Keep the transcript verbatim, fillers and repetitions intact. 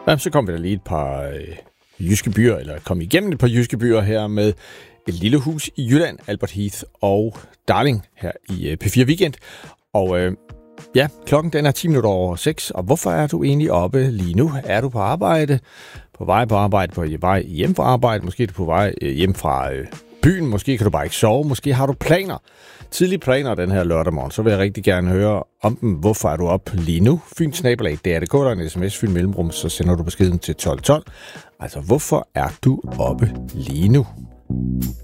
Ja, så kom vi da lige et par øh, jyske byer, eller kom igennem et par jyske byer her med et lille hus i Jylland, Albert Heath og Darling her i øh, P fire Weekend. Og øh, ja, klokken den er ti minutter over seks, og hvorfor er du egentlig oppe lige nu? Er du på arbejde? På vej på arbejde? På vej hjem fra arbejde? Måske er du på vej øh, hjem fra øh, byen? Måske kan du bare ikke sove? Måske har du planer? Tidlige planer den her lørdag morgen, så vil jeg rigtig gerne høre om dem. Hvorfor er du op lige nu? Fyn snabelag, det er det. Der er en sms, Fyn mellemrum, så sender du beskeden til tolv tolv. Altså, hvorfor er du oppe lige nu?